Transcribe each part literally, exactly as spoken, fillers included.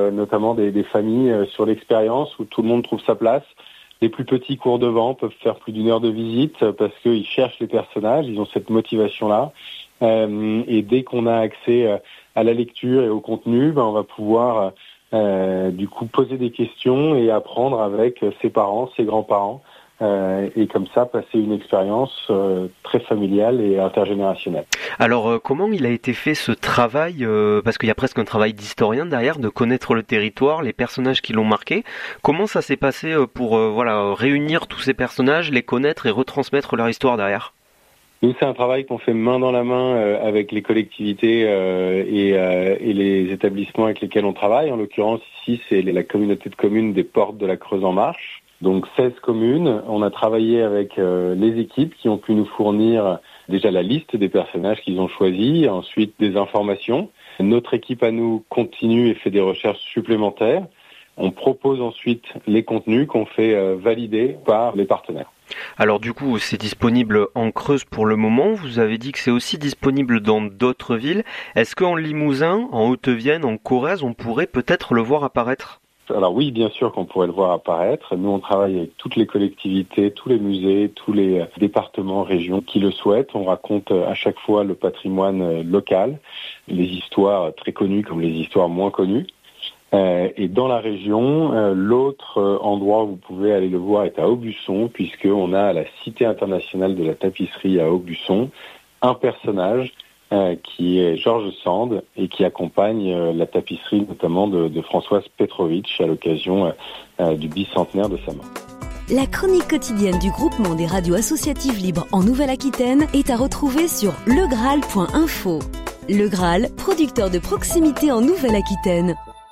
euh, notamment des, des familles euh, sur l'expérience où tout le monde trouve sa place. Les plus petits cours devant peuvent faire plus d'une heure de visite parce qu'ils cherchent les personnages, ils ont cette motivation-là. Euh, et dès qu'on a accès à la lecture et au contenu, ben, on va pouvoir euh, du coup poser des questions et apprendre avec ses parents, ses grands-parents. Euh, et comme ça passer une expérience euh, très familiale et intergénérationnelle. Alors euh, comment il a été fait ce travail, euh, parce qu'il y a presque un travail d'historien derrière, de connaître le territoire, les personnages qui l'ont marqué. Comment ça s'est passé pour euh, voilà réunir tous ces personnages, les connaître et retransmettre leur histoire derrière ? Nous, c'est un travail qu'on fait main dans la main euh, avec les collectivités euh, et, euh, et les établissements avec lesquels on travaille. En l'occurrence, ici, c'est la communauté de communes des Portes de la Creuse en Marche. Donc seize communes, on a travaillé avec euh, les équipes qui ont pu nous fournir déjà la liste des personnages qu'ils ont choisis, ensuite des informations. Notre équipe à nous continue et fait des recherches supplémentaires. On propose ensuite les contenus qu'on fait euh, valider par les partenaires. Alors du coup, c'est disponible en Creuse pour le moment. Vous avez dit que c'est aussi disponible dans d'autres villes. Est-ce qu'en Limousin, en Haute-Vienne, en Corrèze, on pourrait peut-être le voir apparaître ? Alors oui, bien sûr qu'on pourrait le voir apparaître. Nous, on travaille avec toutes les collectivités, tous les musées, tous les départements, régions qui le souhaitent. On raconte à chaque fois le patrimoine local, les histoires très connues comme les histoires moins connues. Euh, et dans la région, euh, l'autre endroit où vous pouvez aller le voir est à Aubusson, puisqu'on a à la Cité internationale de la tapisserie à Aubusson un personnage Euh, qui est Georges Sand et qui accompagne euh, la tapisserie notamment de, de Françoise Petrovitch à l'occasion euh, euh, du bicentenaire de sa mort. La chronique quotidienne du groupement des radios associatives libres en Nouvelle-Aquitaine est à retrouver sur le graal point info. Le Graal, producteur de proximité en Nouvelle-Aquitaine.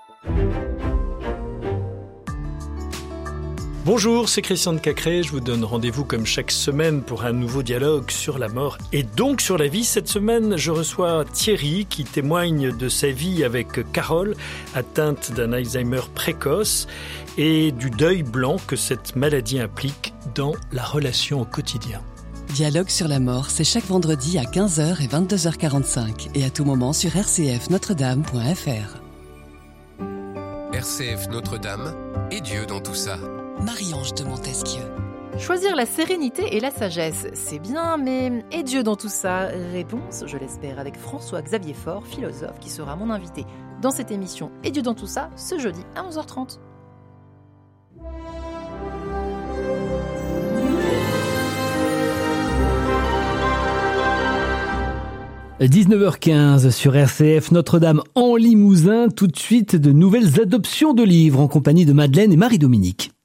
Bonjour, c'est Christian de Cacré. Je vous donne rendez-vous comme chaque semaine pour un nouveau dialogue sur la mort et donc sur la vie. Cette semaine, je reçois Thierry qui témoigne de sa vie avec Carole, atteinte d'un Alzheimer précoce et du deuil blanc que cette maladie implique dans la relation au quotidien. Dialogue sur la mort, c'est chaque vendredi à quinze heures et vingt-deux heures quarante-cinq et à tout moment sur r c f notre dame point f r. R C F Notre-Dame et Dieu dans tout ça. Marie-Ange de Montesquieu. Choisir la sérénité et la sagesse, c'est bien, mais et Dieu dans tout ça ? Réponse, je l'espère, avec François-Xavier Faure, philosophe, qui sera mon invité dans cette émission Et Dieu dans tout ça, ce jeudi à onze heures trente. dix-neuf heures quinze sur R C F Notre-Dame en Limousin. Tout de suite, de nouvelles adoptions de livres en compagnie de Madeleine et Marie-Dominique.